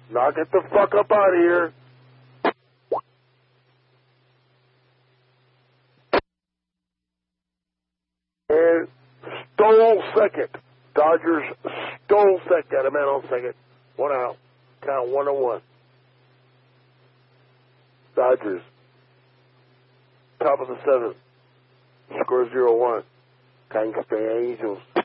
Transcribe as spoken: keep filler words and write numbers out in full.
Knock it the fuck up out of here. And stole second. Dodgers stole second. Got a man on second. One out. Count one and one. Dodgers. Top of the seventh. Score zero one. Gangsta Angels.